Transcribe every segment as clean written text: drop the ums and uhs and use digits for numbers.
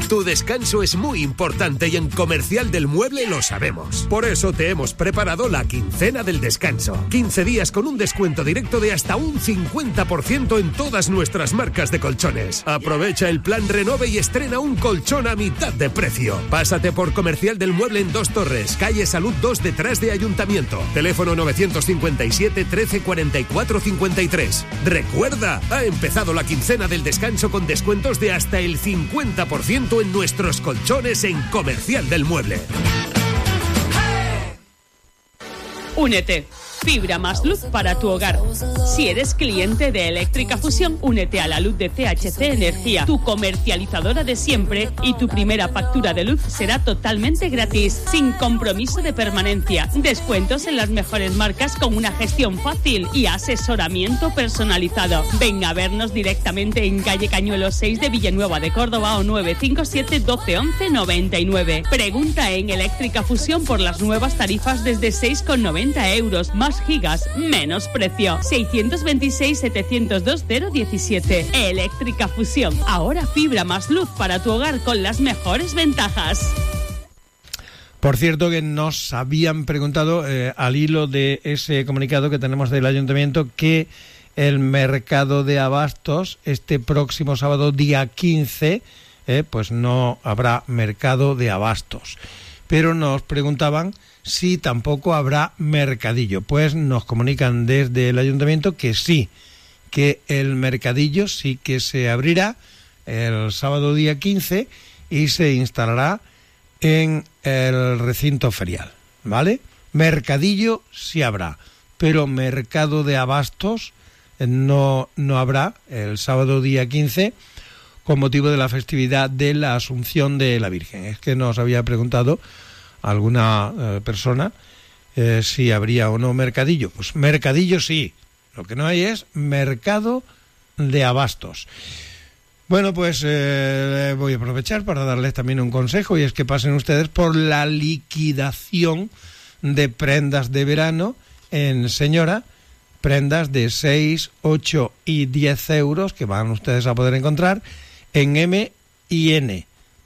Tu descanso es muy importante y en Comercial del Mueble lo sabemos. Por eso te hemos preparado la quincena del descanso. 15 días con un descuento directo de hasta un 50% en todas nuestras marcas de colchones. Aprovecha el plan Renove y estrena un colchón a mitad de precio. Pásate por Comercial del Mueble en Dos Torres, calle Salud 2 detrás de Ayuntamiento. Teléfono 957 13 44 53. Recuerda, ha empezado la quincena del descanso con descuentos de hasta el 50% en nuestros colchones en Comercial del Mueble. Únete. Fibra más luz para tu hogar. Si eres cliente de Eléctrica Fusión, únete a la luz de CHC Energía, tu comercializadora de siempre, y tu primera factura de luz será totalmente gratis, sin compromiso de permanencia. Descuentos en las mejores marcas con una gestión fácil y asesoramiento personalizado. Ven a vernos directamente en calle Cañuelos 6 de Villanueva de Córdoba o 957 12 11 99. Pregunta en Eléctrica Fusión por las nuevas tarifas desde 6,90 euros. Más gigas, menos precio. 626-702-017. Eléctrica Fusión. Ahora fibra más luz para tu hogar con las mejores ventajas. Por cierto, que nos habían preguntado, al hilo de ese comunicado que tenemos del Ayuntamiento, que el mercado de abastos, este próximo sábado, día 15, pues no habrá mercado de abastos. Pero nos preguntaban si tampoco habrá mercadillo. Pues nos comunican desde el Ayuntamiento que sí, que el mercadillo sí que se abrirá el sábado día 15 y se instalará en el recinto ferial, ¿vale? Mercadillo sí habrá, pero mercado de abastos no habrá el sábado día 15 con motivo de la festividad de la Asunción de la Virgen. Es que nos había preguntado alguna persona si habría o no mercadillo. Pues mercadillo sí, lo que no hay es mercado de abastos. Bueno, pues voy a aprovechar para darles también un consejo, y es que pasen ustedes por la liquidación de prendas de verano en Señora, prendas de 6, 8 y 10 euros que van ustedes a poder encontrar en M y N.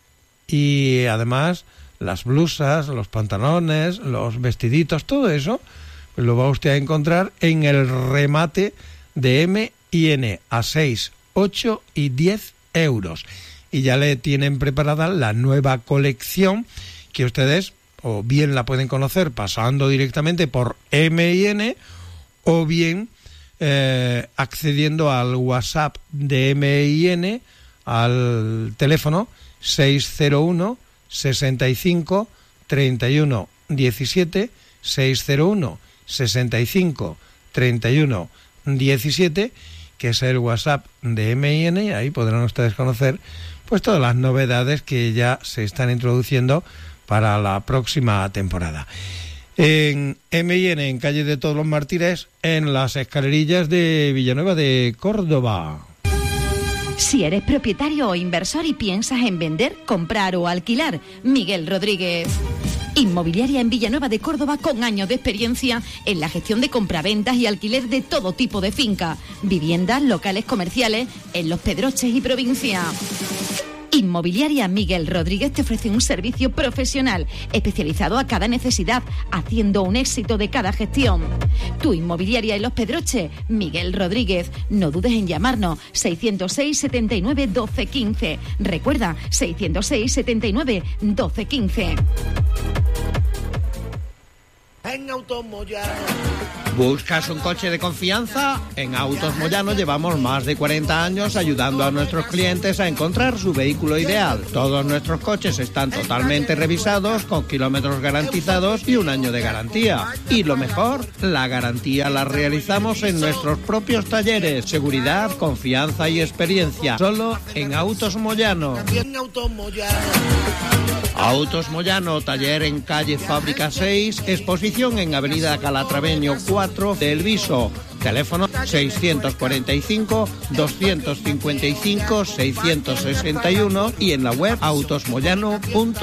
Y además las blusas, los pantalones, los vestiditos, todo eso, pues lo va usted a encontrar en el remate de M y N a 6, 8 y 10 euros. Y ya le tienen preparada la nueva colección, que ustedes o bien la pueden conocer pasando directamente por M y N, o bien accediendo al WhatsApp de M y N al teléfono 601 65 31 17, 601 65 31 17, que es el WhatsApp de MIN, y ahí podrán ustedes conocer pues todas las novedades que ya se están introduciendo para la próxima temporada. En MIN, en calle de Todos los Mártires, en las escalerillas de Villanueva de Córdoba. Si eres propietario o inversor y piensas en vender, comprar o alquilar, Miguel Rodríguez. Inmobiliaria en Villanueva de Córdoba, con años de experiencia en la gestión de compraventas y alquiler de todo tipo de finca, viviendas, locales comerciales en Los Pedroches y provincia. Inmobiliaria Miguel Rodríguez te ofrece un servicio profesional especializado a cada necesidad, haciendo un éxito de cada gestión. Tu inmobiliaria en Los Pedroches, Miguel Rodríguez. No dudes en llamarnos, 606 79 12 15. Recuerda, 606 79 12 15. En Autos Moyano. ¿Buscas un coche de confianza? En Autos Moyano llevamos más de 40 años ayudando a nuestros clientes a encontrar su vehículo ideal. Todos nuestros coches están totalmente revisados, con kilómetros garantizados y 1 año de garantía. Y lo mejor, la garantía la realizamos en nuestros propios talleres. Seguridad, confianza y experiencia. Solo en Autos Moyano. En Autos Moyano. Autos Moyano, taller en calle Fábrica 6, exposición en avenida Calatraveño 4 de El Viso. Teléfono 645 255 661 y en la web autosmoyano.com.